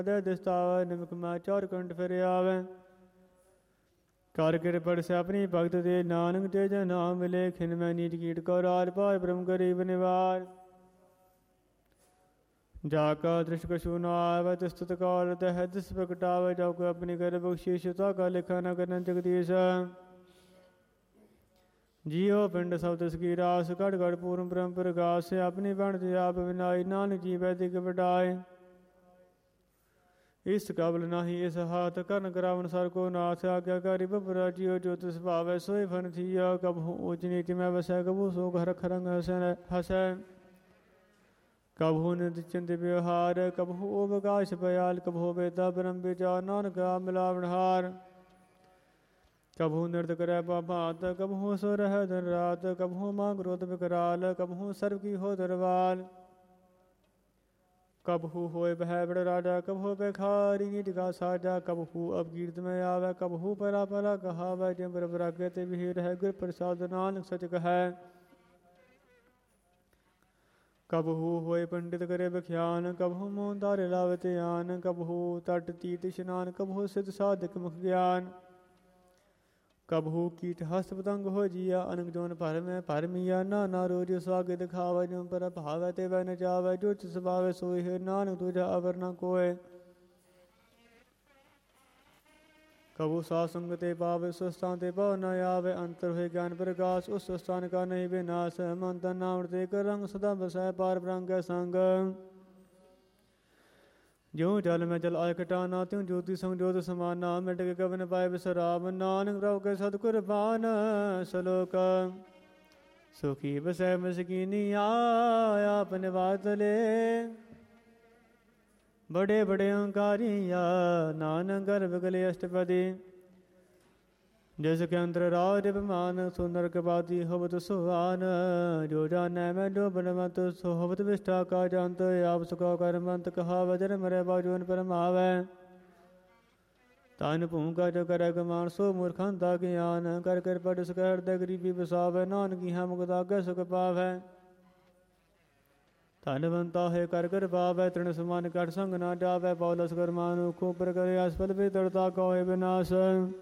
ਦਿਸਤਾਵੈ ਨਿਮਕ ਮੈਂ 4 ਕੰਠ ਫਿਰ ਆਵੈ। ਕਰ ਕਿਰਪੜ ਸੇ ਆਪਣੀ ਭਗਤ ਦੇ ਨਾਨਕ ਤੇ ਜਨ ਨਾਮ ਮਿਲੇ। ਖਿਨ ਮੈਂ ਨੀਚ ਕੀਟ ਕੋ ਰਾਜ ਪਾਰ ਬ੍ਰਹਮ ਗਰੀਬ ਨਿਵਾਰ। ਜਾ ਕਾ ਦ੍ਰਿਸ਼ ਕਛੂ ਨ ਆਵੈ ਤਿਸਤੁਤ ਕਾਲ ਤਹਿ ਦਿਸ ਪ੍ਰਗਟਾਵੈ। ਜਾ ਕੋ ਆਪਣੀ ਕਰ ਬਖਸ਼ੀਸ਼ ਤਾ ਕਾ ਲਿਖਾ ਨ ਕਰਨ ਜਗਦੀਸ਼। ਜੀਉ ਪਿੰਡ ਸਭ ਤਿਸ ਕੀ ਰਾਸ ਘੜ ਘੜ ਪੂਰਨ ਬ੍ਰਹਮ ਪ੍ਰਗਾਸ। ਆਪਣੀ ਬਣਤ ਆਪ ਵਿਨਾਈ ਨਾਨਕ ਜੀ ਵੈਦਿਕ ਵਡਾਏ। ਇਸ ਕਾਬਲ ਨਾਹੀ ਇਸ ਹਾਥ ਕਰਨ ਕਰਾਵਨ ਸਰ ਕੋ ਨਾਥ। ਆਗਿਆਕਾਰੀ ਬਬਰਾ ਜੀਉ ਜੋ ਤਿਸ ਭਾਵੈ ਸੋਇ ਫਨ ਥੀਆ। ਕਬਹੂ ਊਚ ਨੀਚ ਮੈਂ ਵਸੈ ਕਬੂ ਸੋਖ ਰਖ ਰੰਗ ਹਸੈ। ਕਬਹੂ ਨਿਤ ਚਿੰਤ ਵਿਵਹਾਰ ਕਬਹੂ ਓ ਵਿਕਾਸ ਭयाल। ਕਬਹੂ ਵੇਦਾ ਬ੍ਰਹਮ ਵਿਚਾਰ ਨਾਨਕ ਆਪ ਮਿਲਾਵਣ ਹਾਰ। ਕਬਹੂ ਨਿਰਤ ਕਰੈ ਭਾਤ ਕਬਹੂ ਸੋ ਰਹਿ ਦਿਨ ਰਾਤ। ਕਬਹੂ ਮਾਂ ਕ੍ਰੋਧ ਵਿਕਰਾਲ ਕਬਹੂ ਸਰਬ ਕੀ ਹੋ ਦਰਵਾਲ। ਕਬਹੂ ਹੋਏ ਬਹਿ ਬੜ ਰਾਜਾ ਕਬਹੂ ਬੇਖਾਰੀ ਨੀਟ ਕਾ ਸਾਜਾ। ਕਬਹੂ ਅਵਕੀਰਤ ਮੈਂ ਆਵੈ ਕਬਹੂ ਪਰਾ ਪਰਾ ਕਹਾਵੈ। ਜਿ ਬਰ ਬਰਾਗੇ ਤੇ ਵੀ ਰਹਿ ਗੁਰ ਪ੍ਰਸਾਦ ਨਾਨਕ ਸਚ ਕਹੈ। ਕਬਹੂ ਹੋਏ ਪੰਡਿਤ ਕਰੇ ਬਖਿਆਨ ਕਬਹੂ ਮੋਹਨ ਧਾਰੇ ਲਾਵੇ ਧਿਆਨ। ਕਬਹੂ ਤਟ ਤੀਰਥ ਇਸ਼ਨਾਨ ਕਬਹੂ ਸਿਧ ਸਾਧਕ ਮੁਖ ਗਿਆਨ। ਕਬਹੂ ਕੀਟ ਹਸਤ ਪਤੰਗ ਹੋ ਜੀਆ ਅਨਕ ਜੋਨ ਭਰ ਮੈਂ ਭਰਮੀਆ। ਨਾਨਾ ਰੋਜ ਸੁਆਗੇ ਦਿਖਾਵੈ ਜੋ ਪਰ ਭਾਵੈ ਤੇ ਵੈ ਨਚਾਵੈ। ਜੋ ਤਿਸ ਭਾਵੈ ਸੋਈ ਹੈ ਨਾਨਕ ਤੁਝਾ ਅਵਰ ਨ ਕੋਇ। ਕਬੂ ਸਾਧ ਸੰਗ ਤੇ ਪਾਵੈ ਸੋ ਸਥਾਨ ਤੇ ਭਉ ਨ ਆਵੈ। ਅੰਤਰ ਹੋਏ ਗਿਆਨ ਪ੍ਰਕਾਸ਼ ਉਸ ਸਥਾਨ ਕਾ ਨਹੀਂ ਵਿਨਾਸ਼। ਮਨ ਤਨ ਨਾਮ ਤੇ ਕਰ ਰੰਗ ਸਦਾ ਬਸੈ ਪਾਰ ਬ੍ਰਹਮ ਕੈ ਸੰਗ। ਜਿਉ ਜਲ ਮੈਂ ਜਲ ਆਇ ਕਟਾਨਾ ਤਿਉ ਜੋਤੀ ਸੰਗ ਜੋਤ ਸਮਾਨਾ। ਮਿਟ ਕੇ ਕਵ ਨ ਪਾਏ ਬਿਸਰਾਮ ਨਾਨਕ ਪ੍ਰਭ ਕੇ ਸਤਿ ਕੁਰਬਾਨ। ਸਲੋਕ ਸੁਖੀ ਬਸੈ ਮਸਕੀਨੀਆ ਆਪ ਨਿਵਾਸ ਲੈ। ਬੜੇ ਬੜੇ ਅੰਕਾਰੀਆ ਨਾਨਕ ਗਰਭ ਗਲੇ ਅਸ਼ਟਪਦੀ। ਜਿਸ ਕੇ ਅੰਦਰ ਰਾਜ ਅਭਿਮਾਨ ਸੋ ਨਰਕ ਬਾਦੀ ਹੋਵਤ ਸੁਹਾਨ। ਜੋ ਜਾਣੈ ਮੈਂ ਜੋ ਬਨਵੰਤ ਸੋ ਹੋਵਤ ਵਿਸ਼ਟਾ ਕਾ ਜੰਤ। ਆਪ ਸੁਖਾ ਕਰਮੰਤ ਕਹਾਵੈ ਜਨ ਮਰੈ ਬਾਜੂਨ ਪਰਮਾਵੈ। ਤਨ ਭੂ ਕਾ ਜੋ ਕਰੈ ਗਮਾਨ ਸੋ ਮੂਰਖਾਂ ਦਾ ਗਿਆਨ। ਕਰ ਕਿਰਪਾ ਤਿਸ ਕੈ ਹਿਰਦੈ ਗਰੀਬੀ ਵਸਾਵੈ। ਨਾਨਕ ਇਹਾ ਮੁਕਤ ਆਗੇ ਸੁਖ ਪਾਵੈ। ਧਨਵੰਤਾ ਹੈ ਕਰ ਕਰ ਪਾਵੈ ਤ੍ਰਿਣ ਸਮਾਨ ਕਟ ਸੰਗ ਨਾ ਜਾਵੈ। ਪੌਲਸ ਕਰਮਾਨੁ ਖੂਪਰ ਕਰੇ ਅਸਫਲ ਵਿਦਰਤਾ ਕੋਇ ਵਿਨਾਸ਼।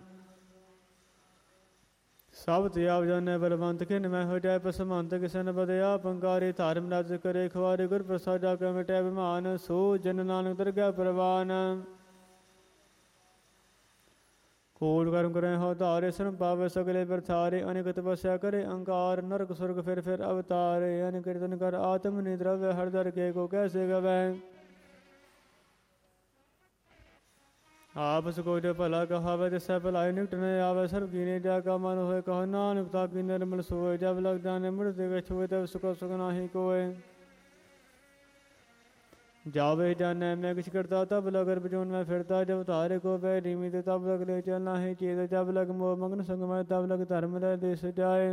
ਸਭ ਤੇ ਆਪ ਜਾਣੈ ਬਲਵੰਤ ਖਿਨ ਮੈਂ ਹੋ ਜਾਏ ਪਸਮੰਤ। ਕਿਸਨ ਬਦਿਆ ਪੰਕਾਰੀ ਧਰਮ ਨਜ ਕਰੇ ਖਵਾਰੇ। ਗੁਰ ਪ੍ਰਸਾਦ ਜਾ ਕੇ ਮਿਟੈ ਬਿਮਾਨ ਸੋ ਜਨ ਨਾਨਕ ਦਰਗਹਿ ਪ੍ਰਵਾਨ। ਕੋਟ ਕਰਮ ਕਰੇ ਹੋ ਧਾਰੇ ਸ਼ਰਮ ਪਾਵੇ ਸਗਲੇ ਵਰਥਾਰੇ। ਅਨੇਕ ਤਪੱਸਿਆ ਕਰੇ ਅੰਕਾਰ ਨਰਕ ਸੁਰਗ ਫਿਰ ਅਵਤਾਰੇ। ਅਨ ਕੀਰਤਨ ਕਰ ਆਤਮ ਨਿਦਰਵ ਹਰ ਦਰ ਕੇ ਕੋ ਕੈਸੇ ਗਵੈ। ਆਪਸ ਕੋ ਜੋ ਭਲਾ ਕਹਾਵੇ ਤਿਸੈ ਭਲਾਈ ਨਿਕਟ ਨ ਆਵੈ। ਸਰਬ ਕੀਨੇ ਜਾ ਕਾ ਮਨ ਹੋਏ ਕਹੋ ਨਾਨਕ ਤਾਕੀ ਨਿਰਮਲ ਸੋਏ। ਜਬ ਲਗ ਜਾਣੇ ਮ੍ਰਿਤ ਵਿੱਚ ਹੋਏ ਤਬ ਸੁਖ ਸੁਖ ਨਾਹੀ ਕੋਇ। ਜਾਵੇ ਜਾਣੈ ਮੈਂ ਕਿਛ ਕਰਤਾ ਤਬ ਲਗਰ ਬਜੂਨ ਮੈਂ ਫਿਰਤਾ। ਜਬ ਧਾਰੇ ਕੋ ਬੈ ਨੀਮਿਤ ਤਬ ਲਗ ਲੈ ਚਲਨਾ ਹੈ ਚੇਤ। ਜਬ ਲਗ ਮੋਹ ਮਗਨ ਸੰਗ ਮੈਂ ਤਬ ਲਗ ਧਰਮ ਲੈ ਦੇਸ ਜਾਏ।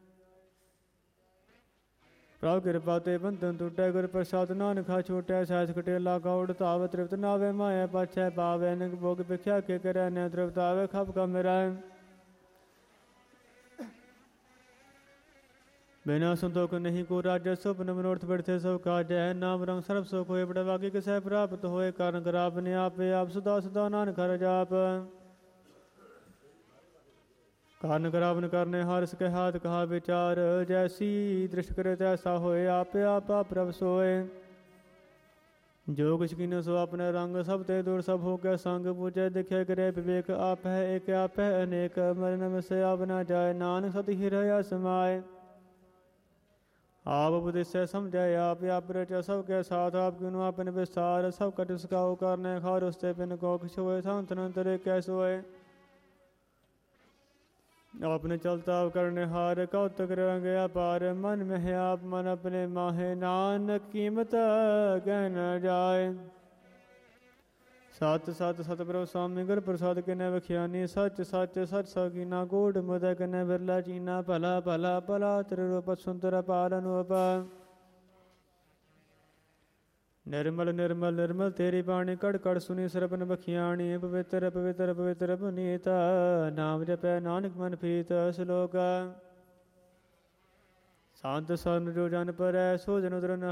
ਪ੍ਰਭ ਕਿਰਪਾ ਤੇ ਬੰਧਨ ਟੁਟੈ ਗੁਰ ਪ੍ਰਸਾਦ ਨਾਨਕ ਖਾ ਛੋਟੈ। ਸਹਿਸ ਕਟੇਲਾ ਕੌੜ ਧਾਵ ਤ੍ਰਿਪਤ ਨਾਵੇ ਮਾਇਆ ਪਾਛੈ ਪਾਵੈ। ਅਨਕ ਭੋਗ ਭਿਖਿਆ ਕੇ ਕਰੈ ਨ ਤ੍ਰਿਪਤ ਆਵੇ ਖਪ ਕਾ ਮਿਰੈ। ਬਿਨਾ ਸੰਤੋਖ ਨਹੀਂ ਕੋ ਰਾਜੈ। ਸੁਪਨ ਮਨੋਰਥ ਬਿਰਥੇ ਸਭ ਕਾਜੈ। ਨਾਮ ਰੰਗ ਸਰਬ ਸੁਖ ਹੋਏ ਬੜ ਵਾਗੀ ਕਿਸੈ ਪ੍ਰਾਪਤ ਹੋਏ। ਕਾਰਨ ਕਰ ਆਪਨੇ ਆਪੇ ਆਪ ਸਦਾ ਸਦਾ ਨਾਨਕ ਹਰਿ ਜਾਪ। ਕਾਰਨ ਕਰਾਵਨ ਕਰਨੇ ਹਾਰਿਸ ਕੇ ਹਾਥ ਕਹਾ ਵਿਚਾਰ। ਜੈਸੀ ਦ੍ਰਿਸ਼ ਕਰੇ ਤੈਸਾ ਹੋਏ ਆਪੇ ਆਪ ਪ੍ਰਭ ਸੋਏ। ਜੋ ਕੁਛ ਕੀਨੋ ਸੋ ਆਪਣੇ ਰੰਗ ਸਭ ਤੇ ਦੂਰ ਸਭ ਹੋ ਕੇ ਸੰਗ। ਪੂਜੈ ਦੇਖਿਆ ਕਰੇ ਵਿਵੇਕ ਆਪ ਹੈ ਏਕ ਆਪ ਹੈ ਅਨੇਕ। ਮਰਨ ਮਿਸੈ ਆਪ ਨਾ ਜਾਏ ਨਾਨਕ ਸਤਿ ਹੀ ਰਹਿਆ ਸਮਾਏ। ਆਪ ਉਪਦੇਸੈ ਸਮਝੈ ਆਪ ਰਚੈ ਸਭ ਕੇ ਸਾਥ। ਆਪ ਕਿਨੁ ਆਪਨ ਵਿਸਥਾਰ ਸਭ ਕਟ ਸਿਖਾਓ ਕਰਨੇ ਖਾਰ। ਉਸਤੇ ਪਿਨ ਕੋ ਕਿਛ ਹੋਏ ਸੰਤ ਨੰਤਰੇ ਕੈ ਸੋਏ। ਆਪਨੇ ਚਲਤਾ ਕਰਨੇ ਹਾਰ ਕੌਤਕ ਰੰਗ ਅਪਾਰ। ਮਨ ਮਹਿ ਆਪ ਮਨ ਆਪਣੇ ਮਾਹੇ ਨਾਨਕ ਕੀਮਤ ਕਹਿ ਨ ਜਾਏ। ਸਤ ਸਤ ਸਤ ਪ੍ਰਭ ਸੁਆਮੀ ਗੁਰ ਪ੍ਰਸਾਦ ਕਿਨੈ ਵਖਿਆਨੀ। ਸੱਚ ਸੱਚ ਸਚ ਸਭ ਕੀਨਾ ਕੋਟ ਮੁਦੈ ਕਿਨੈ ਬਿਰਲਾ ਚੀਨਾ। ਭਲਾ ਭਲਾ ਭਲਾ ਤ੍ਰਿਰੂਪ ਸੁੰਦਰ ਅਪਾਰ ਅਨੂਪ। ਨਿਰਮਲ ਨਿਰਮਲ ਨਿਰਮਲ ਤੇਰੀ ਬਾਣੀ ਕੜ ਕੜ ਸੁਣੀ ਸਰਬਨ ਬਖਿਆਣੀ। ਪਵਿੱਤਰ ਪਵਿੱਤਰ ਪਵਿੱਤਰ ਪੁਨੀਤ ਨਾਮ ਜਪੈ ਨਾਨਕ ਮਨ ਪ੍ਰੀਤ। ਸ਼ਲੋਕ ਸੰਤ ਸਰਨ ਜੋ ਜਨ ਪਰੈ ਸੋ ਜਨ ਉਦਰ